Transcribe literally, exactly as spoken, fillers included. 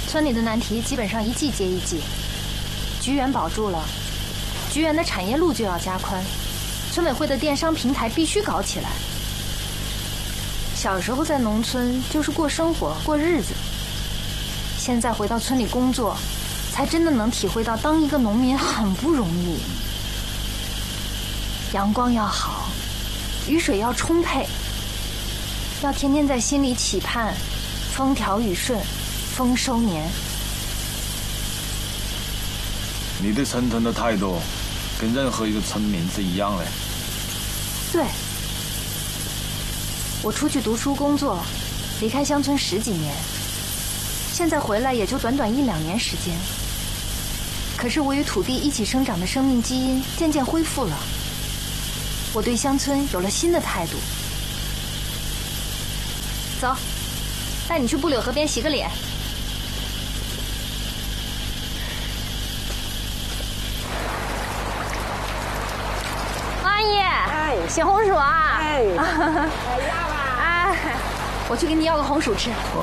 村里的难题基本上一季接一季，菊园保住了，菊园的产业路就要加宽，村委会的电商平台必须搞起来。小时候在农村就是过生活过日子，现在回到村里工作，才真的能体会到当一个农民很不容易。阳光要好，雨水要充沛，要天天在心里期盼风调雨顺，丰收年。 你对村村的态度跟任何一个村民是一样的。 对，我出去读书工作，离开乡村十几年，现在回来也就短短一两年时间，可是我与土地一起生长的生命基因渐渐恢复了，我对乡村有了新的态度。走，带你去布柳河边洗个脸。阿姨，哎，洗红薯啊！哎，哎呀吧！哎，我去给你要个红薯吃。我。